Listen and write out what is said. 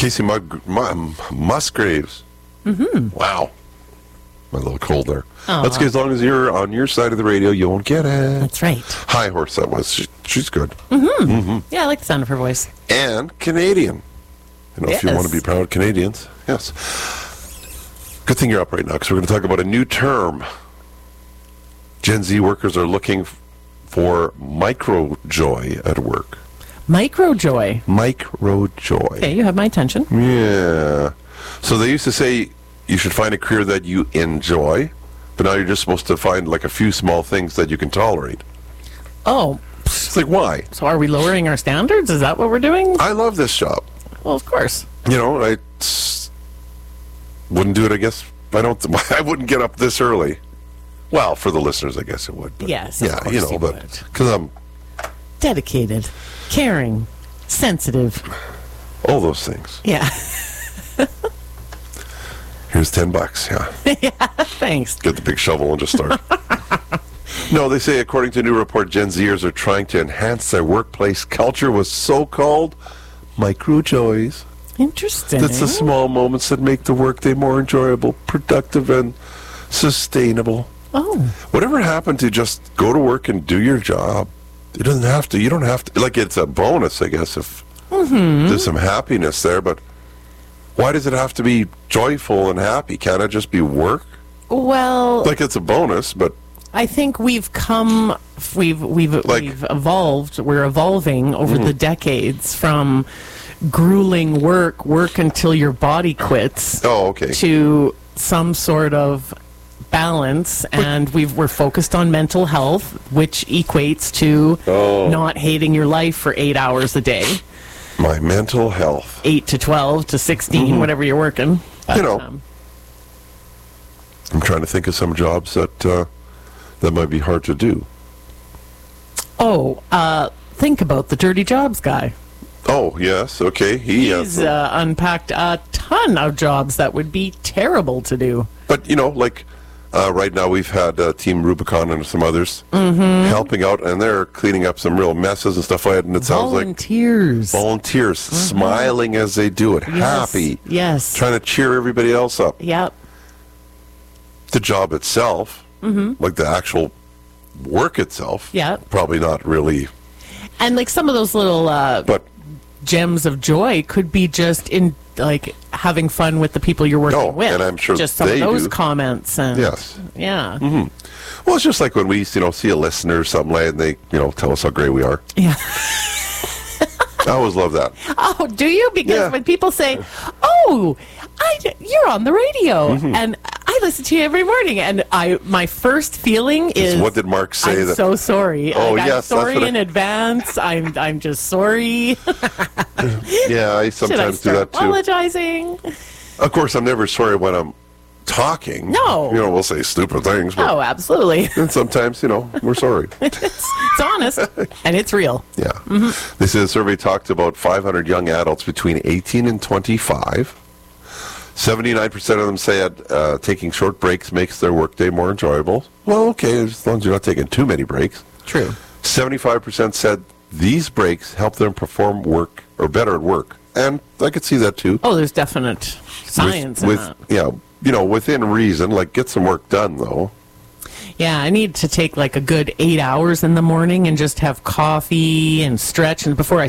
Casey Musgraves. Mm-hmm. Wow. A little cold there. That's okay, as long as you're on your side of the radio, you won't get it. That's right. High horse that was. She's good. Mm-hmm. Mm-hmm. Yeah, I like the sound of her voice. And Canadian. If you want to be proud Canadians. Yes. Good thing you're up right now, because we're going to talk about a new term. Gen Z workers are looking for micro-joy at work. Micro-joy? Micro-joy. Okay, you have my attention. Yeah. So they used to say you should find a career that you enjoy, but now you're just supposed to find like a few small things that you can tolerate. Oh. It's like, why? So are we lowering our standards? Is that what we're doing? I love this job. Well, of course. You know, I wouldn't do it, I guess. I wouldn't get up this early. Well, for the listeners, I guess it would. But yes, yeah, you know, but because I'm dedicated, caring, sensitive. All those things. Yeah. Here's $10. Yeah. Yeah. Thanks. Get the big shovel and just start. No, they say, according to a new report, Gen Zers are trying to enhance their workplace culture with so-called micro-joys. Interesting. That's the small moments that make the workday more enjoyable, productive, and sustainable. Oh. Whatever happened to just go to work and do your job? You don't have to. Like, it's a bonus, I guess, if there's some happiness there, but why does it have to be joyful and happy? Can't it just be work? Well, like, it's a bonus, but I think we've evolved. We're evolving over the decades from grueling work until your body quits. Oh, okay. To some sort of balance, and we're focused on mental health, which equates to not hating your life for 8 hours a day. My mental health. 8 to 12 to 16, whatever you're working. But, I'm trying to think of some jobs that might be hard to do. Think about the Dirty Jobs guy. Oh, yes, okay. He's unpacked a ton of jobs that would be terrible to do. But, right now we've had Team Rubicon and some others helping out, and they're cleaning up some real messes and stuff like that, and it sounds like volunteers smiling as they do it, happy, trying to cheer everybody else up. Yep. The job itself, like the actual work itself, probably not really. And like some of those little gems of joy could be just in like having fun with the people you're working with. And I'm sure just some of those comments and yeah. Well, it's just like when we see a listener or something like that, and they tell us how great we are. Yeah. I always love that. Oh, do you? Because when people say, you're on the radio, and I listen to you every morning, and my first feeling is, what did Mark say? I'm so sorry. I'm sorry in advance. I'm just sorry. Yeah, I sometimes do that too. Apologizing. Of course, I'm never sorry when I'm talking. No. We'll say stupid things. But absolutely. And sometimes, we're sorry. It's honest, and it's real. Yeah. This is a survey talked about 500 young adults between 18 and 25. 79% of them say taking short breaks makes their workday more enjoyable. Well, okay, as long as you're not taking too many breaks. True. 75% said these breaks help them perform better at work. And I could see that too. Oh, there's definite science in that. Yeah, within reason, like get some work done though. Yeah, I need to take like a good 8 hours in the morning and just have coffee and stretch, and before I